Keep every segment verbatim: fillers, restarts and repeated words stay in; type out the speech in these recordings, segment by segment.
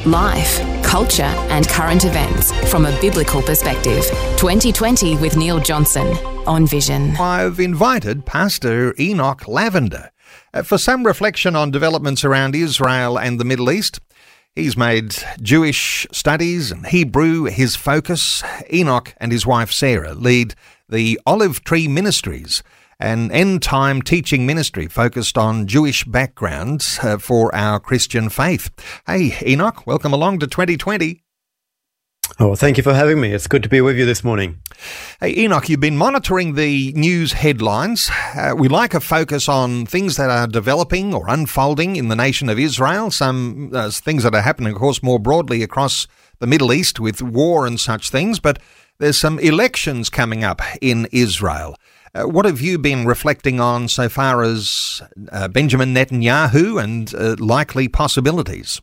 Life, culture and current events from a biblical perspective. twenty twenty with Neil Johnson on Vision. I've invited Pastor Enoch Lavender uh, for some reflection on developments around Israel and the Middle East. He's made Jewish studies and Hebrew his focus. Enoch and his wife Sarah lead the Olive Tree Ministries, an end-time teaching ministry focused on Jewish backgrounds uh, for our Christian faith. Hey, Enoch, welcome along to twenty twenty. Oh, thank you for having me. It's good to be with you this morning. Hey, Enoch, you've been monitoring the news headlines. Uh, we like a focus on things that are developing or unfolding in the nation of Israel, some uh, things that are happening, of course, more broadly across the Middle East with war and such things, but there's some elections coming up in Israel. Uh, what have you been reflecting on so far as uh, Benjamin Netanyahu and uh, likely possibilities?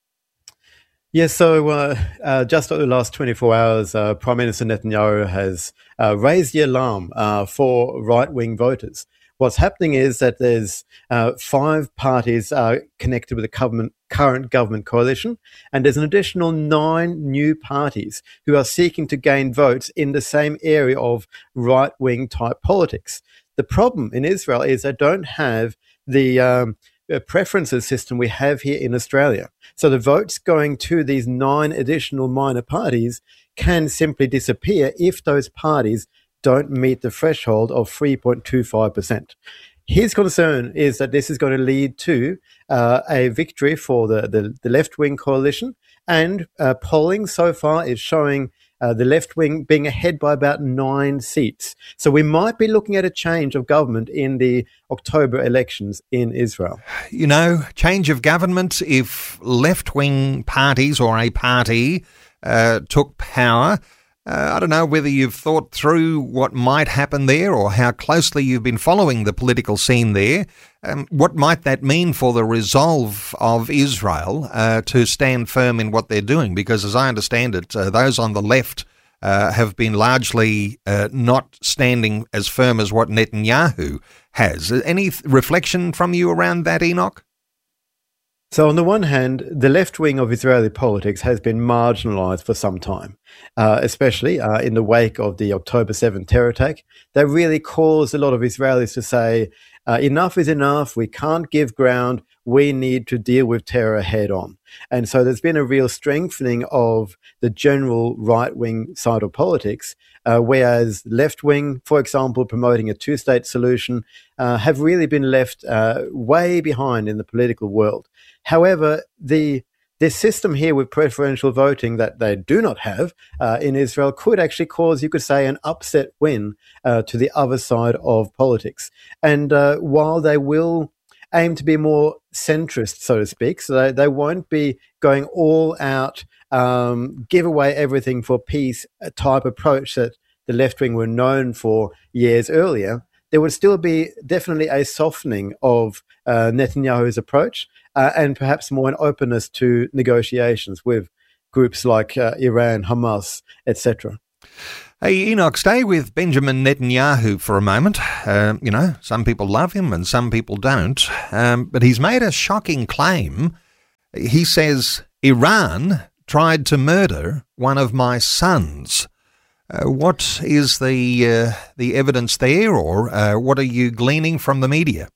Yes, so uh, uh, just over the last twenty-four hours, uh, Prime Minister Netanyahu has uh, raised the alarm uh, for right-wing voters. What's happening is that there's uh, five parties uh, connected with the government, current government coalition, and there's an additional nine new parties who are seeking to gain votes in the same area of right-wing type politics. The problem in Israel is they don't have the um, preferences system we have here in Australia. So the votes going to these nine additional minor parties can simply disappear if those parties don't meet the threshold of three point two five percent. His concern is that this is going to lead to uh, a victory for the, the, the left-wing coalition, and uh, polling so far is showing uh, the left-wing being ahead by about nine seats. So we might be looking at a change of government in the October elections in Israel. You know, change of government if left-wing parties or a party uh, took power. Uh, I don't know whether you've thought through what might happen there or how closely you've been following the political scene there. Um, what might that mean for the resolve of Israel uh, to stand firm in what they're doing? Because as I understand it, uh, those on the left uh, have been largely uh, not standing as firm as what Netanyahu has. Any th- reflection from you around that, Enoch? So on the one hand, the left wing of Israeli politics has been marginalised for some time, uh, especially uh, in the wake of the October seventh terror attack. That really caused a lot of Israelis to say, uh, enough is enough, we can't give ground, we need to deal with terror head on. And so there's been a real strengthening of the general right-wing side of politics, uh, whereas left-wing, for example, promoting a two-state solution, uh, have really been left uh, way behind in the political world. However, the this system here with preferential voting that they do not have uh, in Israel could actually cause, you could say, an upset win uh, to the other side of politics. And uh, while they will aim to be more centrist, so to speak, so they, they won't be going all out, um, give away everything for peace type approach that the left wing were known for years earlier, there would still be definitely a softening of uh, Netanyahu's approach uh, and perhaps more an openness to negotiations with groups like uh, Iran, Hamas, et cetera. Hey, Enoch, stay with Benjamin Netanyahu for a moment. Uh, you know, some people love him and some people don't. Um, but he's made a shocking claim. He says, Iran tried to murder one of my sons. Uh, what is the uh, the evidence there, or uh, what are you gleaning from the media?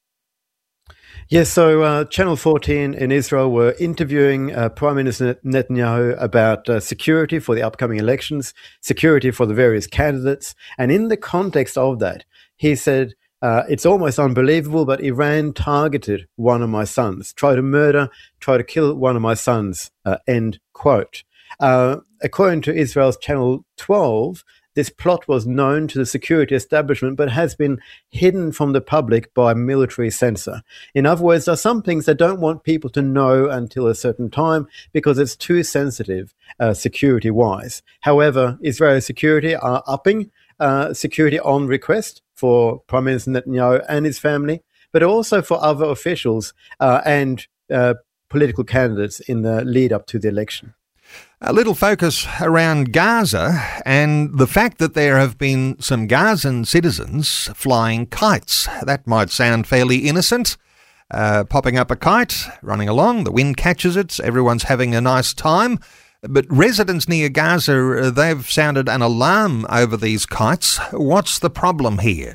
Yes, so uh, Channel fourteen in Israel were interviewing uh, Prime Minister Netanyahu about uh, security for the upcoming elections, security for the various candidates. And in the context of that, he said, uh, it's almost unbelievable, but Iran targeted one of my sons, tried to murder, tried to kill one of my sons, uh, end quote. Uh, according to Israel's Channel twelve, this plot was known to the security establishment but has been hidden from the public by military censor. In other words, there are some things they don't want people to know until a certain time because it's too sensitive uh, security-wise. However, Israeli security are upping uh, security on request for Prime Minister Netanyahu and his family, but also for other officials uh, and uh, political candidates in the lead up to the election. A little focus around Gaza and the fact that there have been some Gazan citizens flying kites. That might sound fairly innocent, uh, popping up a kite, running along, the wind catches it, everyone's having a nice time. But residents near Gaza, they've sounded an alarm over these kites. What's the problem here?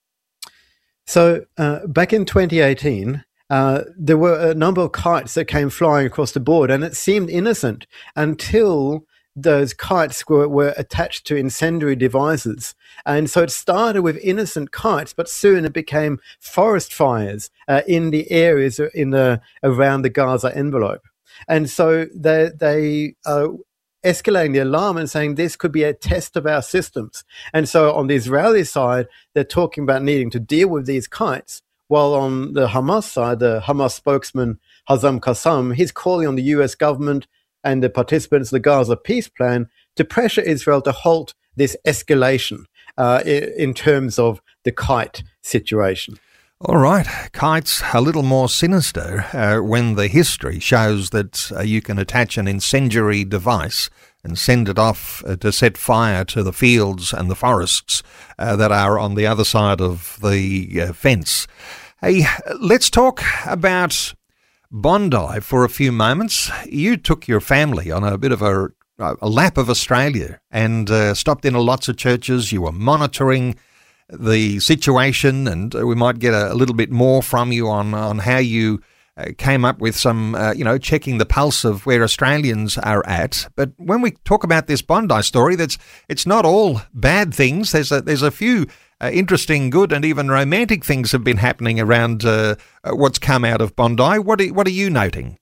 So uh, back in twenty eighteen, uh, there were a number of kites that came flying across the board, and it seemed innocent until those kites were, were attached to incendiary devices. And so it started with innocent kites, but soon it became forest fires uh, in the areas in the around the Gaza envelope. And so they they are escalating the alarm and saying this could be a test of our systems. And so on the Israeli side, they're talking about needing to deal with these kites, while on the Hamas side, the Hamas spokesman Hazem Qassam, he's calling on the U S government and the participants of the Gaza peace plan to pressure Israel to halt this escalation uh, in terms of the kite situation. All right, kites a little more sinister uh, when the history shows that uh, you can attach an incendiary device and send it off uh, to set fire to the fields and the forests uh, that are on the other side of the uh, fence. Hey, let's talk about Bondi for a few moments. You took your family on a bit of a, a lap of Australia and uh, stopped in lots of churches. You were monitoring the situation, and we might get a, a little bit more from you on, on how you uh, came up with some, uh, you know, checking the pulse of where Australians are at. But when we talk about this Bondi story, that's it's not all bad things. There's a, there's a few Uh, interesting, good, and even romantic things have been happening around uh, uh, what's come out of Bondi. What are, what are you noting?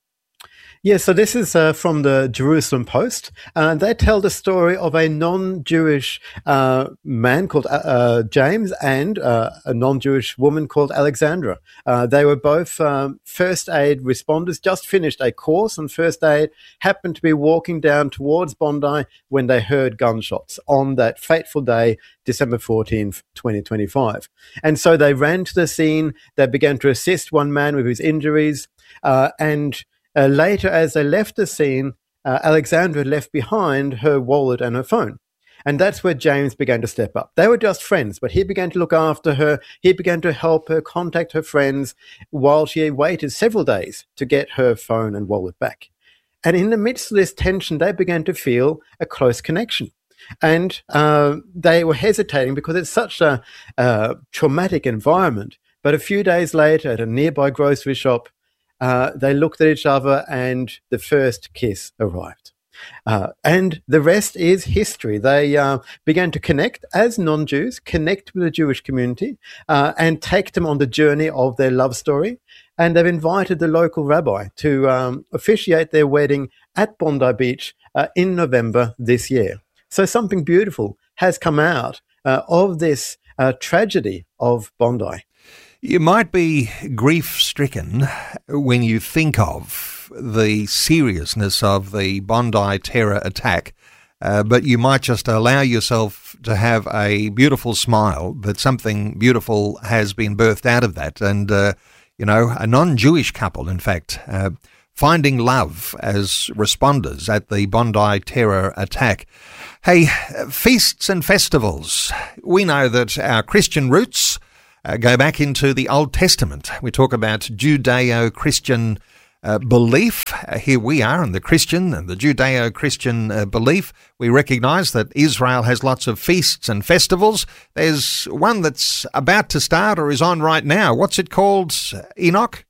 Yeah, so this is uh, from the Jerusalem Post. Uh, they tell the story of a non-Jewish uh, man called uh, James and uh, a non-Jewish woman called Alexandra. Uh, they were both um, first aid responders, just finished a course on first aid, happened to be walking down towards Bondi when they heard gunshots on that fateful day, December fourteenth, twenty twenty-five. And so they ran to the scene. They began to assist one man with his injuries, uh, and Uh, later, as they left the scene, uh, Alexandra left behind her wallet and her phone. And that's where James began to step up. They were just friends, but he began to look after her. He began to help her contact her friends while she waited several days to get her phone and wallet back. And in the midst of this tension, they began to feel a close connection. And uh, they were hesitating because it's such a uh, traumatic environment. But a few days later, at a nearby grocery shop, Uh, they looked at each other and the first kiss arrived. Uh, and the rest is history. They uh, began to connect as non-Jews, connect with the Jewish community uh, and take them on the journey of their love story. And they've invited the local rabbi to um, officiate their wedding at Bondi Beach uh, in November this year. So something beautiful has come out uh, of this uh, tragedy of Bondi. You might be grief-stricken when you think of the seriousness of the Bondi terror attack, uh, but you might just allow yourself to have a beautiful smile that something beautiful has been birthed out of that. And, uh, you know, a non-Jewish couple, in fact, uh, finding love as responders at the Bondi terror attack. Hey, feasts and festivals. We know that our Christian roots Uh, go back into the Old Testament. We talk about Judeo-Christian uh, belief. Uh, here we are in the Christian and the Judeo-Christian uh, belief. We recognise that Israel has lots of feasts and festivals. There's one that's about to start or is on right now. What's it called, Enoch?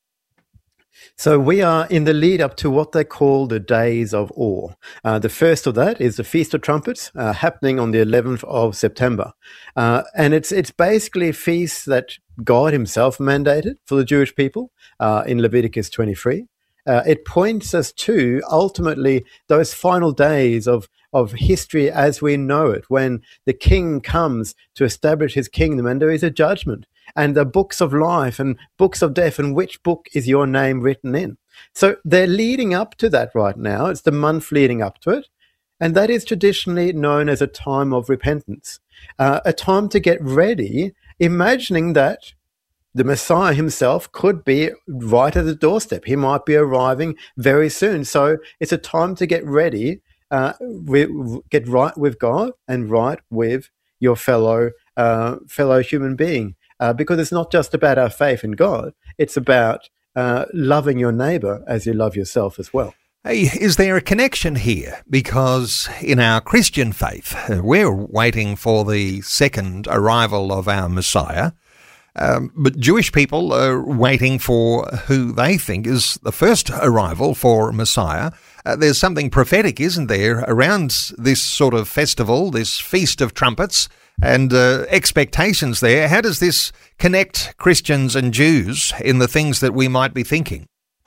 So we are in the lead up to what they call the Days of Awe. Uh, the first of that is the Feast of Trumpets, uh, happening on the eleventh of September. Uh, and it's it's basically a feast that God himself mandated for the Jewish people uh, in Leviticus twenty-three. Uh, it points us to, ultimately, those final days of of history as we know it, when the king comes to establish his kingdom and there is a judgment. And the books of life and books of death, and which book is your name written in? So they're leading up to that right now. It's the month leading up to it. And that is traditionally known as a time of repentance, uh, a time to get ready, imagining that the Messiah himself could be right at the doorstep. He might be arriving very soon. So it's a time to get ready, uh, re- get right with God and right with your fellow uh, fellow human being. Uh, because it's not just about our faith in God, It's about uh, loving your neighbour as you love yourself as well. Hey, is there a connection here? Because in our Christian faith, we're waiting for the second arrival of our Messiah, um, but Jewish people are waiting for who they think is the first arrival for Messiah. Uh, there's something prophetic, isn't there, around this sort of festival, this Feast of Trumpets, and uh, expectations there. How does this connect Christians and Jews in the things that we might be thinking?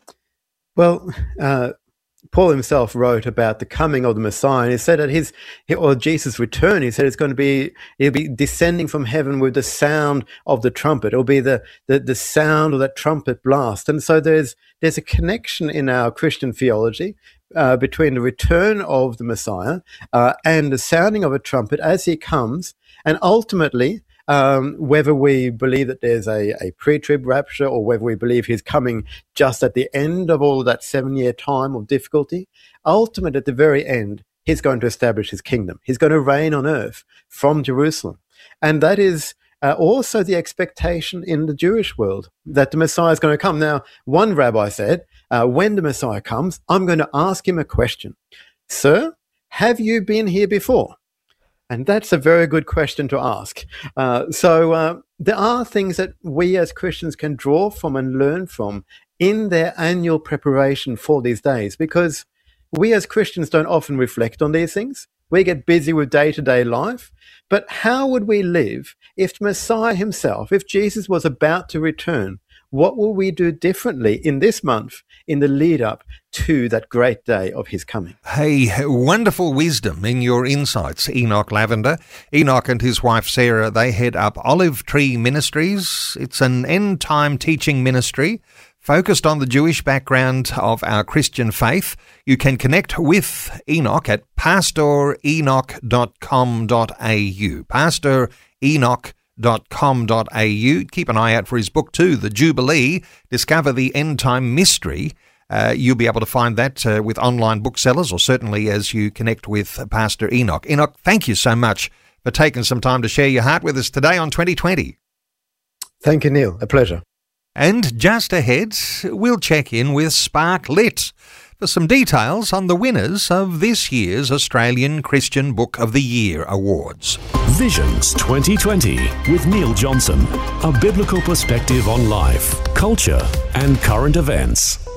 Well, uh, Paul himself wrote about the coming of the Messiah, and he said at his, or Jesus' return, he said it's going to be, he'll be descending from heaven with the sound of the trumpet. It'll be the, the, the sound of that trumpet blast. And so there's, there's a connection in our Christian theology uh, between the return of the Messiah uh, and the sounding of a trumpet as he comes, and ultimately, Um, whether we believe that there's a, a pre-trib rapture or whether we believe he's coming just at the end of all of that seven-year time of difficulty, ultimately at the very end, he's going to establish his kingdom. He's going to reign on earth from Jerusalem. And that is uh, also the expectation in the Jewish world, that the Messiah is going to come. Now, one rabbi said, uh, when the Messiah comes, I'm going to ask him a question. Sir, have you been here before? And that's a very good question to ask. Uh, so uh, there are things that we as Christians can draw from and learn from in their annual preparation for these days, because we as Christians don't often reflect on these things. We get busy with day-to-day life. But how would we live if the Messiah himself, if Jesus was about to return? What will we do differently in this month, in the lead up to that great day of his coming? Hey, wonderful wisdom in your insights, Enoch Lavender. Enoch and his wife Sarah, they head up Olive Tree Ministries. It's an end-time teaching ministry focused on the Jewish background of our Christian faith. You can connect with Enoch at pastor enoch dot com dot a u. pastor enoch dot com dot a u. Keep an eye out for his book too, The Jubilee, Discover the End Time Mystery. Uh, you'll be able to find that uh, with online booksellers, or certainly as you connect with Pastor Enoch. Enoch, thank you so much for taking some time to share your heart with us today on twenty twenty. Thank you, Neil. A pleasure. And just ahead, we'll check in with Spark Lit for some details on the winners of this year's Australian Christian Book of the Year Awards. Visions twenty twenty with Neil Johnson, a biblical perspective on life, culture and current events.